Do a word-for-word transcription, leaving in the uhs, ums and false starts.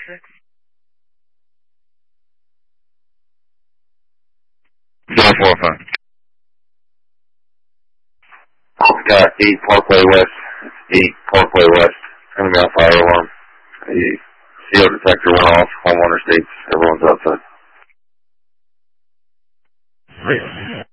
six. zero four five. Got eight Parkway West. eight Parkway West. Going to be on fire alarm. The C O detector went off. Homeowner states everyone's outside. Real.